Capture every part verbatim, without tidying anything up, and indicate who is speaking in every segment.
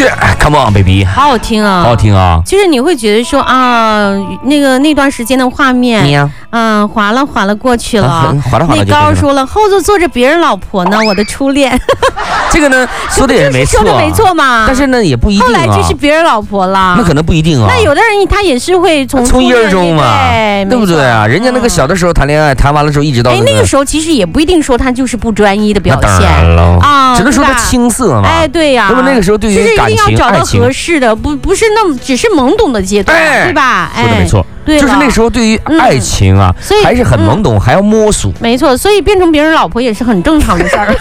Speaker 1: 去 ，Come on baby，
Speaker 2: 好好听啊，
Speaker 1: 好好听啊。
Speaker 2: 就是你会觉得说啊，那个那段时间的画面，
Speaker 1: 你呀，
Speaker 2: 嗯，划了划了过去了，
Speaker 1: 啊划了划了就过去了。
Speaker 2: 那高说了，后头坐着别人老婆呢，我的初恋。
Speaker 1: 这个呢，说的也没错，
Speaker 2: 说的没错嘛。
Speaker 1: 但是呢，也不一定啊。
Speaker 2: 后来就是别人老婆了，
Speaker 1: 那可能不一定啊。
Speaker 2: 那有的人他也是会从
Speaker 1: 从一而终嘛，
Speaker 2: 对，
Speaker 1: 对不对啊？人家那个小的时候谈恋爱，谈完了之后一直到
Speaker 2: 哎，那个时候其实也不一定说他就是不专一的表现啊，
Speaker 1: 只能说他青涩嘛。
Speaker 2: 哎，对呀。
Speaker 1: 那么那个时候对于感情、
Speaker 2: 就是一定要找到合适的，不不是那么只是懵懂的阶段，对吧？
Speaker 1: 说的没错，
Speaker 2: 对，
Speaker 1: 就是那时候对于爱情啊，还是很懵懂，还要摸索。
Speaker 2: 没错，所以变成别人老婆也是很正常的事儿。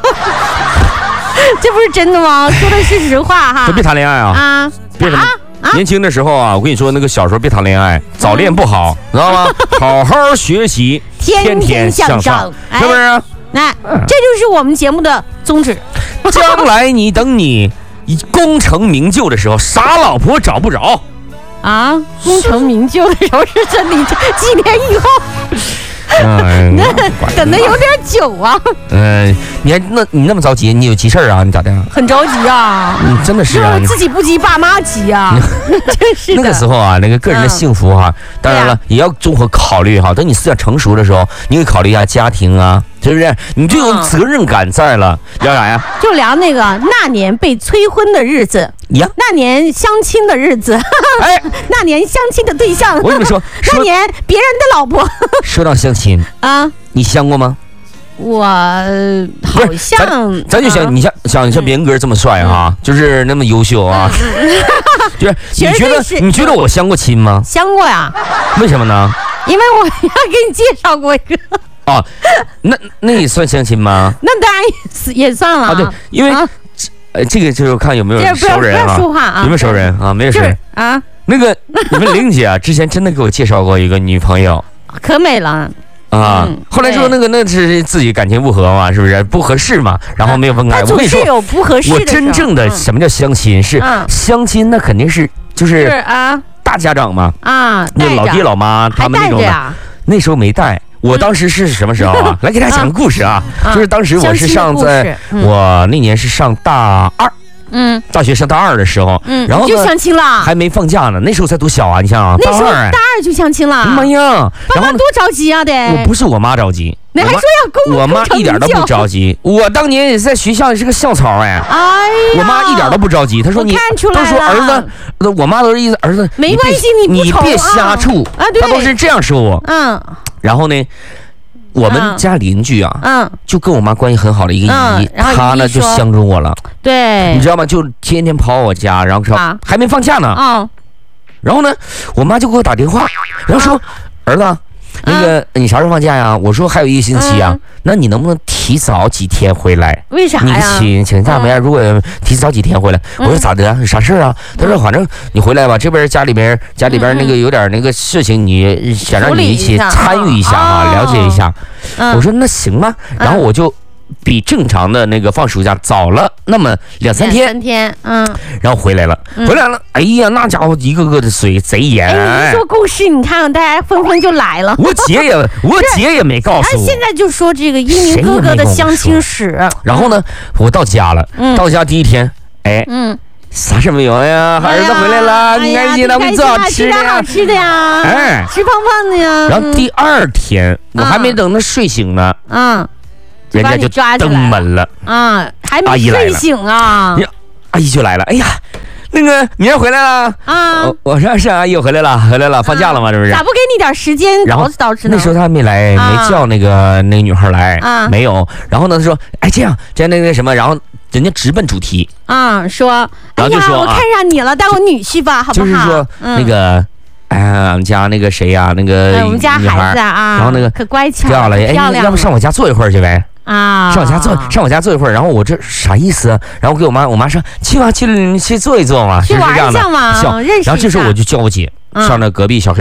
Speaker 2: 这不是真的吗？说的是实话哈。
Speaker 1: 就别谈恋爱啊！
Speaker 2: 啊，
Speaker 1: 别谈。年轻的时候啊，我跟你说，那个小时候别谈恋爱，早恋不好，知道吗？好好学习，天天向上，是不是？
Speaker 2: 那这就是我们节目的宗旨。
Speaker 1: 将来你等你功成名就的时候，傻老婆找不着
Speaker 2: 啊！功成名就的时候是这里几年以后。嗯，那等的有点久啊。
Speaker 1: 嗯，你还那你那么着急，你有急事儿啊？你咋的？
Speaker 2: 很着急啊！
Speaker 1: 嗯，真的是啊，
Speaker 2: 自己不急，爸妈急啊！真是的。
Speaker 1: 那个时候啊，那个个人的幸福哈，当然了，也要综合考虑哈。等你思想成熟的时候，你会考虑一下家庭啊，是不是？你就有责任感在了。聊啥呀？
Speaker 2: 就聊那个那年被催婚的日子
Speaker 1: 呀，
Speaker 2: 那年相亲的日子，哎，那年相亲的对象。
Speaker 1: 我跟你说，
Speaker 2: 那年别人的老婆。
Speaker 1: 说到相亲
Speaker 2: 啊，
Speaker 1: 你相过吗？
Speaker 2: 我好像
Speaker 1: 咱, 咱就想你像像像别人哥这么帅啊，嗯、就是那么优秀啊，就是你觉得你觉得我相过亲吗？
Speaker 2: 相过呀。
Speaker 1: 为什么呢？
Speaker 2: 因为我要给你介绍过一个。
Speaker 1: 哦，那那也算相亲吗？
Speaker 2: 那当然也也算了啊。
Speaker 1: 对，因为、啊、呃这个就是看有没有熟人啊，
Speaker 2: 说话啊
Speaker 1: 有没有熟人啊？没有熟人
Speaker 2: 啊。
Speaker 1: 那个你们玲姐啊，之前真的给我介绍过一个女朋友，
Speaker 2: 可美了。
Speaker 1: 啊、嗯，后来说那个那是自己感情不合嘛，是不是不合适嘛？然后没有分开。
Speaker 2: 我跟你说，有不合适的。
Speaker 1: 我真正的什么叫相亲？是相亲，那肯定是就是
Speaker 2: 啊，
Speaker 1: 大家长嘛
Speaker 2: 啊，
Speaker 1: 那老爹老妈他们那种的。那时候没带，我当时是什么时候啊？来给大家讲个故事啊，就是当时我是上在我那年是上大二。嗯，大学上大二的时候，嗯，然后
Speaker 2: 就相亲了，
Speaker 1: 还没放假呢。那时候才多小啊，你想啊，
Speaker 2: 那时候大二就相亲了。
Speaker 1: 妈呀，
Speaker 2: 爸妈多着急啊！得，
Speaker 1: 我不是我妈着急，
Speaker 2: 你还说要
Speaker 1: 我妈一点都不着急。我当年也在学校也是个校草哎，哎，我妈一点都不着急。她说你都说儿子，我妈都是意思儿子，
Speaker 2: 没关系，
Speaker 1: 你别瞎处啊，她都是这样说我。嗯，然后呢？我们家邻居啊，嗯，就跟我妈关系很好的一个姨，她呢就相中我了，
Speaker 2: 对，
Speaker 1: 你知道吗？就天天跑我家，然后说还没放假呢，啊，然后呢，我妈就给我打电话，然后说儿子，那个你啥时候放假呀？我说还有一个星期啊，那你能不能提早几天回来？
Speaker 2: 为啥呀？
Speaker 1: 你请请假没呀？如果提早几天回来，我说咋的？有啥事啊？他说反正你回来吧，这边家里边家里边那个有点那个事情，你想让你一起参与一下啊，了解一下。我说那行吧，然后我就比正常的那个放暑假早了那么两三天，
Speaker 2: 三天，嗯，
Speaker 1: 然后回来了，回来了，哎呀，那家伙一个个的水贼严。
Speaker 2: 哎，你说故事，你看大家纷纷就来了。
Speaker 1: 我姐也，我姐也没告诉我。
Speaker 2: 现在就说这个一鸣哥哥的相亲史。
Speaker 1: 然后呢，我到家了，到家第一天，哎，嗯。啥事没有呀？儿子回来了，你开心了，我做好吃的呀，
Speaker 2: 好吃的呀，哎，吃胖胖的呀。
Speaker 1: 然后第二天，我还没等他睡醒呢，嗯，人家就登门了，
Speaker 2: 啊，还没睡醒啊，
Speaker 1: 阿姨就来了，哎呀，那个你要回来了啊？我说是阿姨，我回来了，回来了，放假了吗？是不是？
Speaker 2: 咋不给你点时间捯饬捯饬呢？
Speaker 1: 那时候他还没来，没叫那个那个女孩来，没有。然后呢，他说，哎，这样，这样那个什么，然后。人家直奔主题
Speaker 2: 啊，说，哎呀，我看上你了，当我女婿吧，好不好？
Speaker 1: 就是说那个，哎，俺们家那个谁呀，那个
Speaker 2: 我们家孩子啊，
Speaker 1: 然后那个
Speaker 2: 可乖巧
Speaker 1: 了，哎，要不上我家坐一会儿去呗？
Speaker 2: 啊，
Speaker 1: 上我家坐，上我家坐一会儿。然后我这啥意思啊？然后我给我妈，我妈说去吧，去去坐一坐嘛，
Speaker 2: 去玩一下
Speaker 1: 嘛，
Speaker 2: 认识。
Speaker 1: 然后这时候我就叫我姐上那隔壁小黑屋。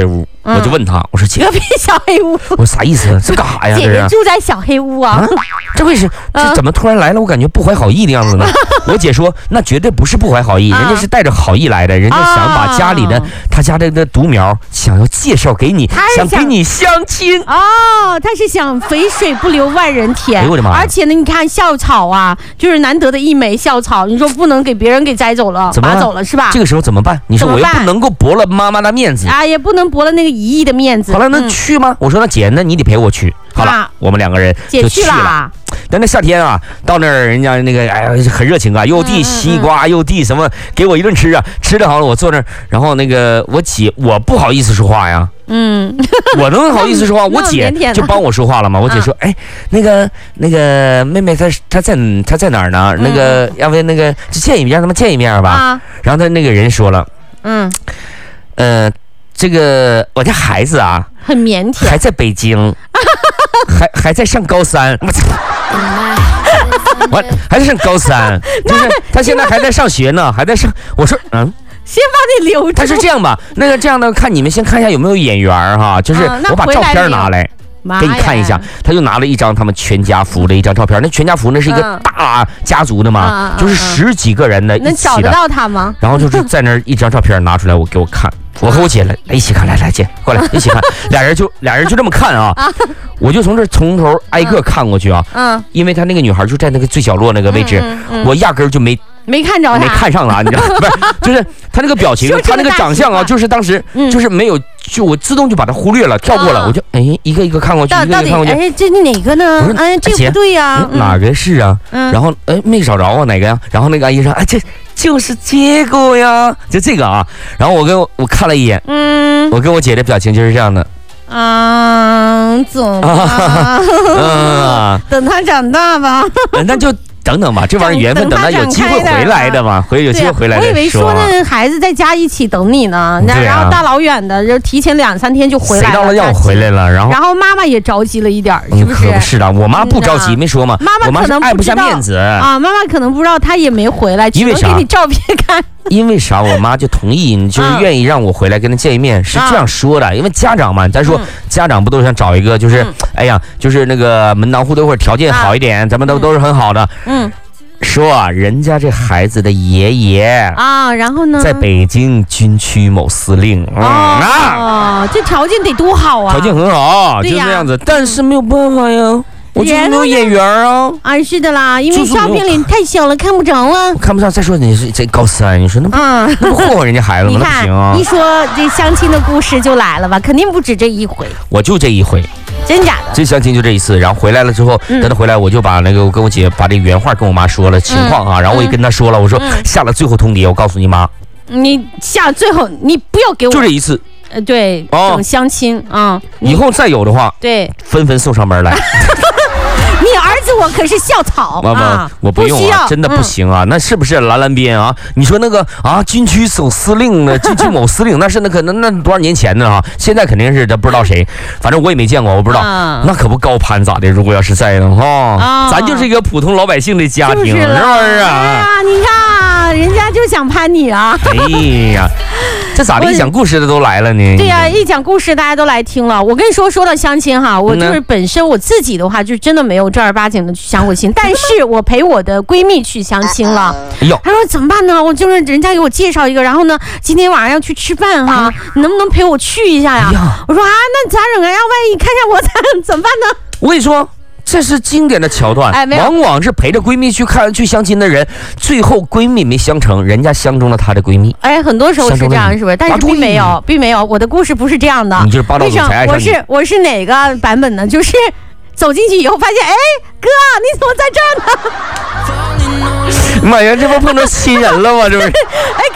Speaker 1: 我就问他，我说姐，
Speaker 2: 隔壁小黑屋，
Speaker 1: 我啥意思？这干啥呀？
Speaker 2: 姐姐住在小黑屋啊？啊
Speaker 1: 这为什这怎么突然来了？我感觉不怀好意的样子呢。我姐说，那绝对不是不怀好意，人家是带着好意来的，人家想把家里的、啊、他家的那独苗想要介绍给你，想给你相亲。
Speaker 2: 哦，他是想肥水不流外人田。哎我的妈！而且呢，你看校草啊，就是难得的一枚校草，你说不能给别人给摘走了，
Speaker 1: 怎么
Speaker 2: 拔走了是吧？
Speaker 1: 这个时候怎么办？你说我又不能够驳了妈妈的面子
Speaker 2: 啊，也不能驳了那个姨姨的面子。
Speaker 1: 好了，那去吗？嗯、我说那姐，那你得陪我去。好了，啊、我们两个人就去了。但那夏天啊，到那儿人家那个哎呀很热情啊，又递西瓜，又递什么，给我一顿吃啊，吃的好了，我坐那儿，然后那个我姐我不好意思说话呀。嗯，我能好意思说话？我姐就帮我说话了嘛。我姐说：“哎，那个那个妹妹她她在她在哪儿呢？那个要不那个就见一面，让他们见一面吧。”然后他那个人说了：“嗯，呃，这个我家孩子啊，
Speaker 2: 很腼腆，
Speaker 1: 还在北京，还还在上高三。”我操！我还在上高三，就是他现在还在上学呢，还在上。我说：“嗯。”
Speaker 2: 先把你留着。
Speaker 1: 他是这样吧？那个这样的，看你们先看一下有没有眼缘哈，就是我把照片拿来给你看一下。他就拿了一张他们全家福的一张照片，那全家福那是一个大家族的嘛，就是十几个人的一起的。
Speaker 2: 能找得到他吗？
Speaker 1: 然后就是在那儿一张照片拿出来，我给我看，我和我姐来一起看，来来姐过来一起看，俩人就俩人就这么看啊，我就从这从头挨个看过去啊，嗯，因为他那个女孩就在那个最角落那个位置，我压根儿就没。
Speaker 2: 没看着他，
Speaker 1: 没看上他，你知道不是？就是他那个表情，他那个长相啊，就是当时就是没有，就我自动就把他忽略了，跳过了，我就哎一个一个看过去，一个一个看过去。
Speaker 2: 哎，这是哪个呢？哎，这个不对呀，
Speaker 1: 哪个是啊？然后哎没找着啊，哪个呀？然后那个阿姨说，哎这就是这个呀，就这个啊。然后我跟我我看了一眼，嗯，我跟我姐的表情就是这样的。
Speaker 2: 嗯，怎么办？嗯，等他长大吧。
Speaker 1: 那就。等等吧，这玩意儿缘分，等他有机会回来的嘛，回有机会回来的。
Speaker 2: 我以为说那孩子在家一起等你呢，然后大老远的，就提前两三天就回来了。
Speaker 1: 谁到了要回来了，然后
Speaker 2: 然后妈妈也着急了一点，是不是？
Speaker 1: 可不是的，我妈不着急，没说嘛。
Speaker 2: 妈妈可能
Speaker 1: 爱不下面子
Speaker 2: 啊，妈妈可能不知道她也没回来，只能给你照片看。
Speaker 1: 因为啥？我妈就同意，就是愿意让我回来跟她见一面，是这样说的。因为家长嘛，咱说家长不都想找一个，就是哎呀，就是那个门当户对或者条件好一点，咱们都都是很好的。嗯。说啊，人家这孩子的爷爷
Speaker 2: 啊，然后呢，
Speaker 1: 在北京军区某司令
Speaker 2: 啊、嗯、啊，这条件得多好啊！
Speaker 1: 条件很好，就这样子，但是没有办法呀，我就是没有眼缘啊。
Speaker 2: 啊，是的啦，因为照片里太小了，看不着啊，
Speaker 1: 看不上。再说你是这高三，你说那不、嗯、那不霍霍人家孩子吗？那不行啊！
Speaker 2: 一说这相亲的故事就来了吧，肯定不止这一回。
Speaker 1: 我就这一回。
Speaker 2: 真假的？
Speaker 1: 这相亲就这一次，然后回来了之后，等他回来，我就把那个我跟我姐把这原话跟我妈说了情况啊，然后我也跟她说了，我说下了最后通牒，我告诉你妈，
Speaker 2: 你下最后你不要给我
Speaker 1: 就这一次，
Speaker 2: 呃对，整相亲啊，
Speaker 1: 以后再有的话，
Speaker 2: 对，
Speaker 1: 纷纷送上门来。
Speaker 2: 你儿子我可是校草啊，
Speaker 1: 我不用啊，真的不行啊，那是不是蓝蓝边啊？你说那个啊，军区总司令呢，军区某司令，那是那可能那多少年前的啊，现在肯定是他不知道谁，反正我也没见过，我不知道，那可不高攀咋的？如果要是在呢哈，咱就是一个普通老百姓的家庭，是不是啊？
Speaker 2: 哎呀，你看人家就想攀你啊！
Speaker 1: 哎呀。这咋的？一讲故事的都来了呢？
Speaker 2: 对呀、啊，一讲故事大家都来听了。我跟你说，说到相亲哈，我就是本身我自己的话，就真的没有正儿八经的去相过亲，但是我陪我的闺蜜去相亲了。哎呦，她说怎么办呢？我就是人家给我介绍一个，然后呢，今天晚上要去吃饭哈，你能不能陪我去一下呀？哎、我说啊，那咋整啊？要万一看上我咋怎么办呢？
Speaker 1: 我跟你说。这是经典的桥段，哎、往往是陪着闺蜜去看去相亲的人，最后闺蜜没相成，人家相中了她的闺蜜。
Speaker 2: 哎，很多时候是这样，是不是？但是并没有，并没有。我的故事不是这样的。
Speaker 1: 你就是霸道总裁爱上你。
Speaker 2: 我是我是哪个版本呢？就是走进去以后发现，哎，哥，你怎么在这儿呢？
Speaker 1: 妈呀，这不碰到亲人了吗？这不是？
Speaker 2: 哎，